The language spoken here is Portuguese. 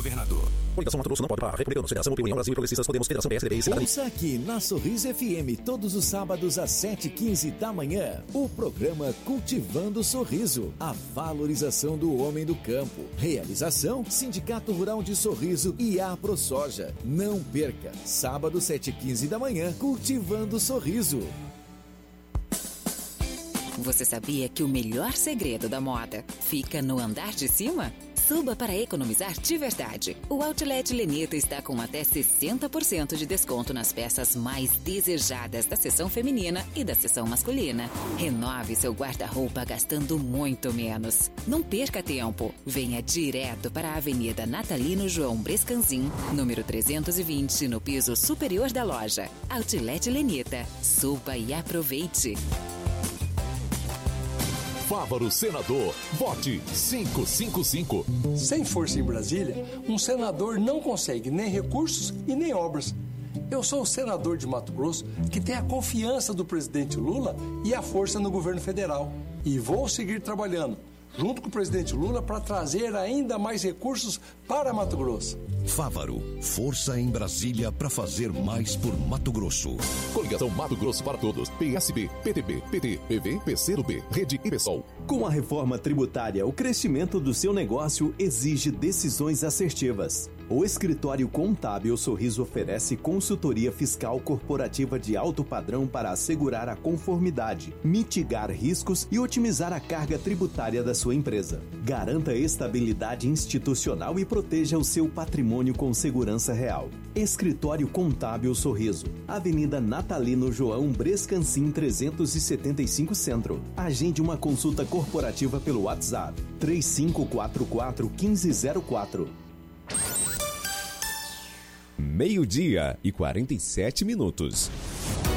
governador. Coligação Mato Grosso não pode parar. Republicanos, Federação, União Brasil e Progressistas, Podemos, Federação PSDB e Cidadania. Ouça aqui na Sorriso FM todos os sábados às 7h15 da manhã. O programa Cultivando Sorriso. A valorização do homem do campo. Realização Sindicato Rural de Sorriso e a ProSoja. Não perca. Sábado 7h15 da manhã. Cultivando Sorriso. Você sabia que o melhor segredo da moda fica no andar de cima? Suba para economizar de verdade. O Outlet Lenita está com até 60% de desconto nas peças mais desejadas da seção feminina e da seção masculina. Renove seu guarda-roupa gastando muito menos. Não perca tempo. Venha direto para a Avenida Natalino João Brescanzin, número 320, no piso superior da loja. Outlet Lenita. Suba e aproveite. Fávaro Senador, vote 555. Sem força em Brasília, um senador não consegue nem recursos e nem obras. Eu sou o senador de Mato Grosso que tem a confiança do presidente Lula e a força no governo federal. E vou seguir trabalhando junto com o presidente Lula para trazer ainda mais recursos para Mato Grosso. Fávaro, força em Brasília para fazer mais por Mato Grosso. Coligação Mato Grosso para Todos, PSB, PTB, PT, PV, PCdoB, Rede e PSOL. Com a reforma tributária, o crescimento do seu negócio exige decisões assertivas. O Escritório Contábil Sorriso oferece consultoria fiscal corporativa de alto padrão para assegurar a conformidade, mitigar riscos e otimizar a carga tributária da sua empresa. Garanta estabilidade institucional e proteja o seu patrimônio com segurança real. Escritório Contábil Sorriso, Avenida Natalino João Brescanzin 375 Centro. Agende uma consulta corporativa pelo WhatsApp 3544-1504. 12:47.